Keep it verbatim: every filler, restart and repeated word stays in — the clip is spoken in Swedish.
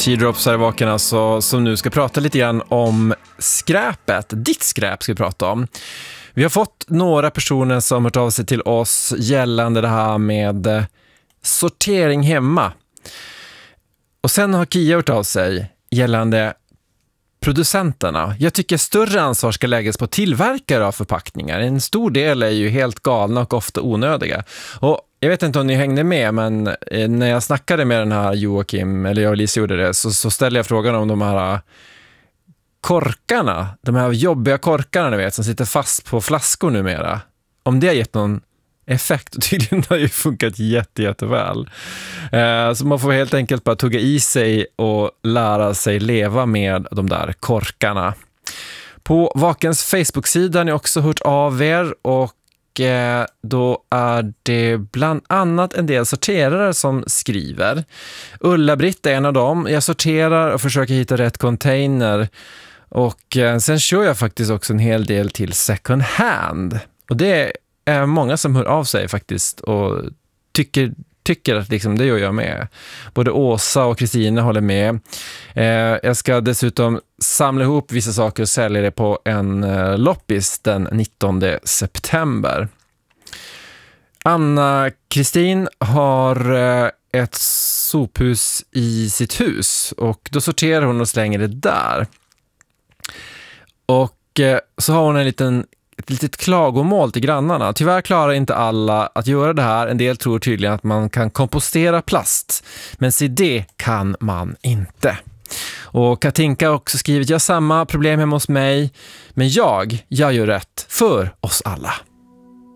Teardrops här i vaken alltså, som nu ska prata lite grann om skräpet. Ditt skräp ska vi prata om. Vi har fått några personer som hört av sig till oss gällande det här med sortering hemma. Och sen har Kia hört av sig gällande producenterna. Jag tycker större ansvar ska läggas på tillverkare av förpackningar. En stor del är ju helt galna och ofta onödiga. Och jag vet inte om ni hängde med, men när jag snackade med den här Joakim, eller jag och Lisa gjorde det, så, så ställde jag frågan om de här korkarna, de här jobbiga korkarna ni vet, som sitter fast på flaskor numera. Om det har gett någon effekt, och tydligen har ju funkat jätte, jätteväl. Eh, så man får helt enkelt bara tugga i sig och lära sig leva med de där korkarna. På Vakens Facebook-sida har ni också hört av er, och eh, då är det bland annat en del sorterare som skriver. Ulla-Britt är en av dem. Jag sorterar och försöker hitta rätt container, och eh, sen kör jag faktiskt också en hel del till second hand. Och det är många som hör av sig faktiskt och tycker, tycker att liksom det gör jag med. Både Åsa och Kristina håller med. Eh, jag ska dessutom samla ihop vissa saker och sälja det på en eh, loppis den nittonde september. Anna-Kristin har eh, ett sophus i sitt hus, och då sorterar hon och slänger det där. Och eh, så har hon en liten ett litet klagomål till grannarna. Tyvärr klarar inte alla att göra det här. En del tror tydligen att man kan kompostera plast. Men se, det kan man inte. Och Katinka har också skrivit: jag har samma problem hemma hos mig. Men jag, jag gör rätt för oss alla.